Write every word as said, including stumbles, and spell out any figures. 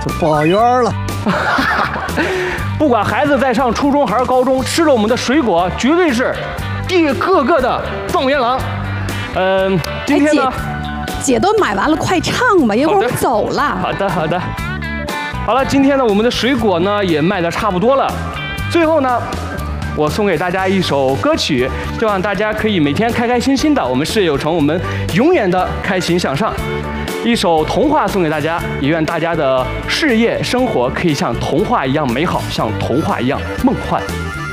报园了。 不管孩子在上初中还是高中，吃了我们的水果，绝对是第个个的状元郎。嗯、呃，今天呢， 姐, 姐都买完了，快唱吧，一会儿走了。 好的，好的。好了，今天呢，我们的水果呢也卖得差不多了。最后呢，我送给大家一首歌曲，希望大家可以每天开开心心的。我们事业有成，我们永远的开心向上。一首童话送给大家，也愿大家的事业生活可以像童话一样美好，像童话一样梦幻。